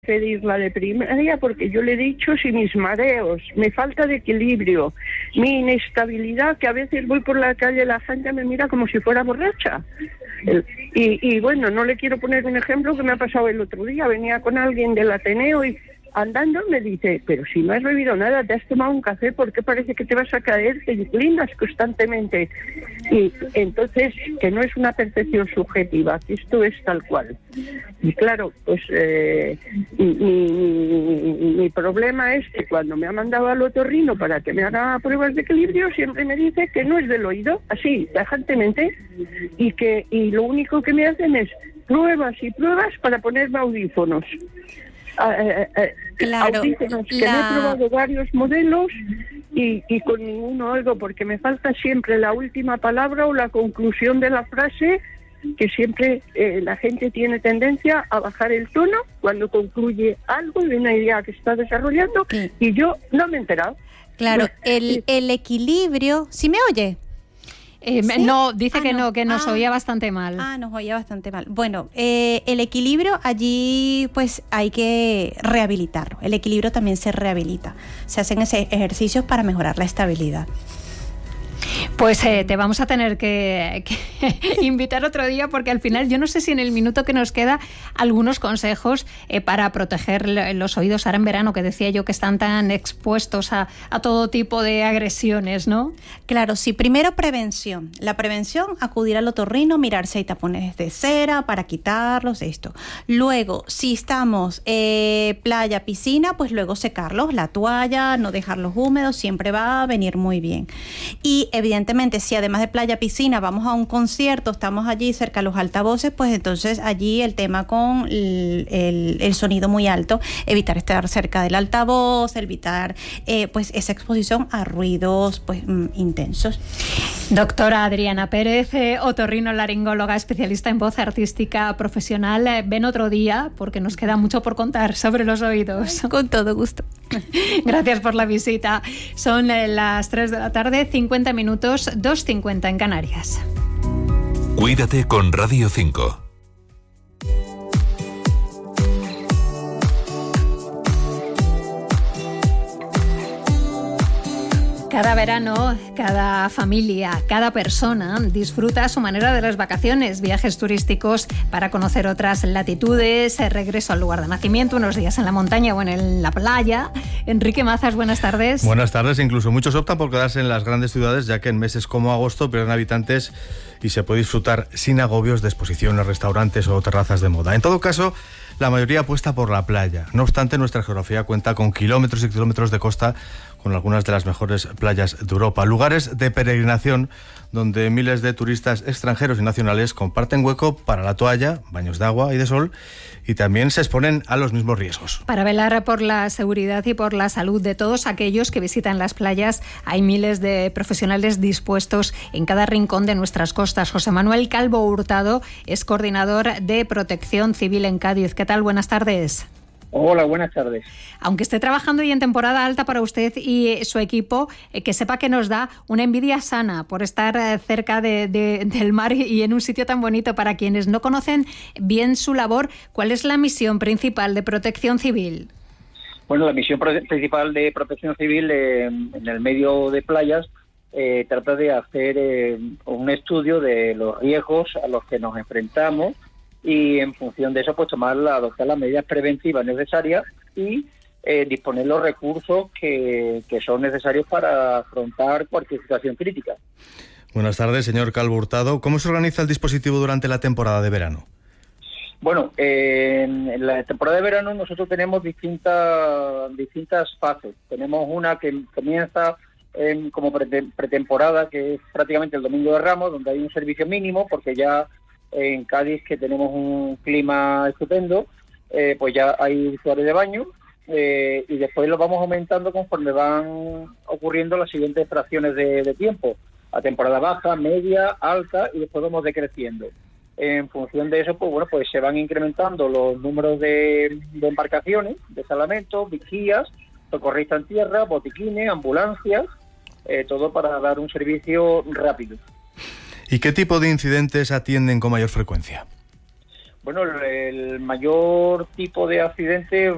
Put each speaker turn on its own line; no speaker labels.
pedirla de primaria porque yo le he dicho si mis mareos, mi falta de equilibrio, mi inestabilidad, que a veces voy por la calle, la gente me mira como si fuera borracha. Y bueno, no le quiero poner un ejemplo que me ha pasado el otro día. Venía con alguien del Ateneo y andando me dice, pero si no has bebido nada, te has tomado un café, ¿por qué parece que te vas a caer? Te inclinas constantemente. Y entonces, que no es una percepción subjetiva, que esto es tal cual. Y claro, pues mi problema es que cuando me ha mandado al otorrino para que me haga pruebas de equilibrio, siempre me dice que no es del oído, así, tajantemente, y lo único que me hacen es pruebas y pruebas para ponerme audífonos.
Claro,
audífonos, que me he probado varios modelos y con ninguno oigo, porque me falta siempre la última palabra o la conclusión de la frase, que siempre la gente tiene tendencia a bajar el tono cuando concluye algo de una idea que está desarrollando, y yo no me he enterado.
Claro, el equilibrio... ¿Sí me oye?
¿Sí? No, dice que no, que nos oía bastante mal.
Nos oía bastante mal. Bueno, el equilibrio allí pues hay que rehabilitarlo. El equilibrio también se rehabilita. Se hacen ejercicios para mejorar la estabilidad.
Pues te vamos a tener que invitar otro día, porque al final yo no sé si en el minuto que nos queda algunos consejos para proteger los oídos ahora en verano, que decía yo que están tan expuestos a todo tipo de agresiones, ¿no?
Claro, sí. Primero, prevención. La prevención, acudir al otorrino, mirarse hay tapones de cera para quitarlos, esto. Luego, si estamos playa, piscina, pues luego secarlos, la toalla, no dejarlos húmedos, siempre va a venir muy bien. Y evidentemente, si además de playa, piscina, vamos a un concierto, estamos allí cerca de los altavoces, pues entonces allí el tema con el sonido muy alto, evitar estar cerca del altavoz, evitar pues esa exposición a ruidos pues intensos.
Doctora Adriana Pérez, otorrinolaringóloga, especialista en voz artística profesional. Ven otro día, porque nos queda mucho por contar sobre los oídos.
Con todo gusto.
Gracias por la visita. Son las 3 de la tarde, 50 minutos, 2:50 en Canarias.
Cuídate con Radio 5.
Cada verano, cada familia, cada persona disfruta a su manera de las vacaciones, viajes turísticos para conocer otras latitudes, regreso al lugar de nacimiento, unos días en la montaña o en la playa. Enrique Mazas, buenas tardes.
Buenas tardes. Incluso muchos optan por quedarse en las grandes ciudades, ya que en meses como agosto pierden habitantes y se puede disfrutar sin agobios de exposiciones, restaurantes o terrazas de moda. En todo caso, la mayoría apuesta por la playa. No obstante, nuestra geografía cuenta con kilómetros y kilómetros de costa, con algunas de las mejores playas de Europa. Lugares de peregrinación donde miles de turistas extranjeros y nacionales comparten hueco para la toalla, baños de agua y de sol, y también se exponen a los mismos riesgos.
Para velar por la seguridad y por la salud de todos aquellos que visitan las playas, hay miles de profesionales dispuestos en cada rincón de nuestras costas. José Manuel Calvo Hurtado es coordinador de Protección Civil en Cádiz. ¿Qué tal? Buenas tardes.
Hola, buenas tardes.
Aunque esté trabajando y en temporada alta para usted y su equipo, que sepa que nos da una envidia sana por estar cerca del mar y en un sitio tan bonito. Para quienes no conocen bien su labor, ¿cuál es la misión principal de Protección Civil?
Bueno, la misión principal de Protección Civil en el medio de playas trata de hacer un estudio de los riesgos a los que nos enfrentamos, y en función de eso pues adoptar las medidas preventivas necesarias y disponer los recursos que son necesarios para afrontar cualquier situación crítica.
Buenas tardes, señor Calvo Hurtado. ¿Cómo se organiza el dispositivo durante la temporada de verano?
Bueno, en la temporada de verano nosotros tenemos distintas fases. Tenemos una que comienza como pretemporada, que es prácticamente el Domingo de Ramos, donde hay un servicio mínimo, porque ya en Cádiz, que tenemos un clima estupendo, pues ya hay usuarios de baño, y después lo vamos aumentando conforme van ocurriendo las siguientes fracciones de tiempo, a temporada baja, media, alta, y después vamos decreciendo. En función de eso, pues se van incrementando los números de embarcaciones, de salvamentos, vigías, socorristas en tierra, botiquines, ambulancias, todo para dar un servicio rápido.
¿Y qué tipo de incidentes atienden con mayor frecuencia?
Bueno, el mayor tipo de accidentes